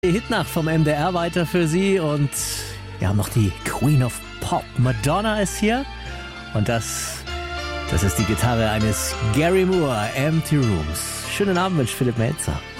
Die Hitnacht vom MDR weiter für Sie und wir haben noch die Queen of Pop. Madonna ist hier und das ist die Gitarre eines Gary Moore, Empty Rooms. Schönen Abend, Philipp Melzer.